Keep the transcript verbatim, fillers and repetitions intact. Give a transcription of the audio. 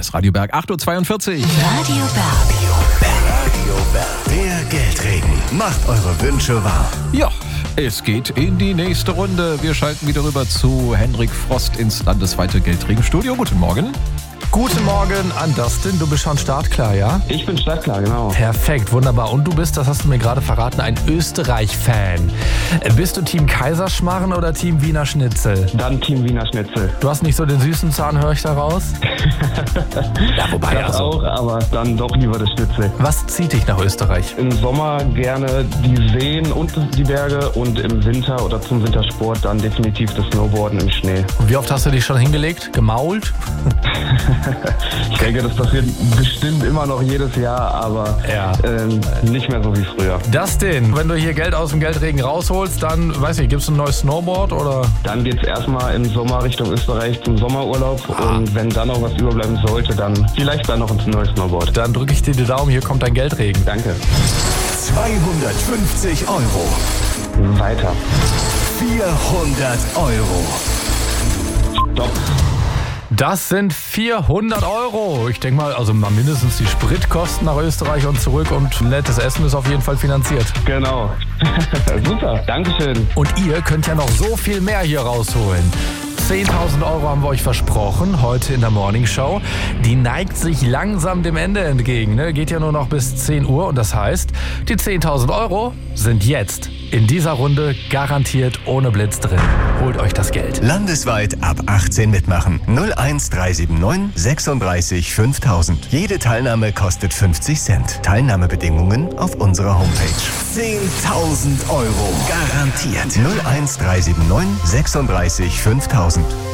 ist Radio Berg, acht Uhr zweiundvierzig. Radio Berg. Radio Berg. Der Geldregen. Macht eure Wünsche wahr. Ja, es geht in die nächste Runde. Wir schalten wieder rüber zu Henrik Frost ins landesweite Geldregenstudio. Guten Morgen. Guten Morgen an Dustin, du bist schon startklar, ja? Ich bin startklar, genau. Perfekt, wunderbar. Und du bist, das hast du mir gerade verraten, ein Österreich-Fan. Bist du Team Kaiserschmarrn oder Team Wiener Schnitzel? Dann Team Wiener Schnitzel. Du hast nicht so den süßen Zahn, höre ich daraus? Ja, wobei das also. auch, aber dann doch lieber das Schnitzel. Was zieht dich nach Österreich? Im Sommer gerne die Seen und die Berge und im Winter oder zum Wintersport dann definitiv das Snowboarden im Schnee. Und wie oft hast du dich schon hingelegt? Gemault? Ich denke, das passiert bestimmt immer noch jedes Jahr, aber Ja. ähm, nicht mehr so wie früher. Dustin, wenn du hier Geld aus dem Geldregen rausholst, dann, weiß nicht, gibt's ein neues Snowboard oder? Dann geht's erstmal im Sommer Richtung Österreich zum Sommerurlaub Ah. und wenn dann noch was überbleiben sollte, dann vielleicht dann noch ein neues Snowboard. Dann drücke ich dir die Daumen, hier kommt dein Geldregen. Danke. zweihundertfünfzig Euro. Weiter. vierhundert Euro. Stopp. Das sind vierhundert Euro. Ich denke mal, also mal mindestens die Spritkosten nach Österreich und zurück und nettes Essen ist auf jeden Fall finanziert. Genau. Super. Dankeschön. Und ihr könnt ja noch so viel mehr hier rausholen. zehntausend Euro haben wir euch versprochen, heute in der Morning Show. Die neigt sich langsam dem Ende entgegen. Ne? Geht ja nur noch bis zehn Uhr und das heißt, die zehntausend Euro sind jetzt in dieser Runde garantiert ohne Blitz drin. Holt euch das Geld. Landesweit ab achtzehn mitmachen. null eins drei sieben neun sechsunddreißig fünftausend. Jede Teilnahme kostet fünfzig Cent. Teilnahmebedingungen auf unserer Homepage. zehntausend Euro. Garantiert. null eins drei sieben neun sechsunddreißig fünftausend.